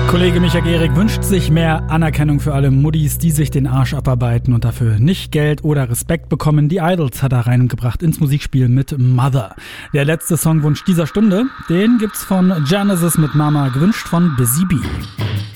Kollege Micha Gehrig wünscht sich mehr Anerkennung für alle Muddis, die sich den Arsch abarbeiten und dafür nicht Geld oder Respekt bekommen. Die Idols hat er reingebracht ins Musikspiel mit Mother. Der letzte Songwunsch dieser Stunde, den gibt's von Genesis mit Mama, gewünscht von Busy Bee.